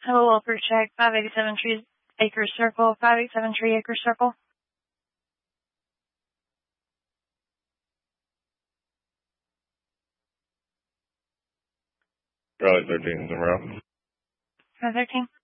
Hello, Wilbur check, 587 Tree Acres Circle, 587 Tree Acres Circle. Charlie 13 is en route. 13.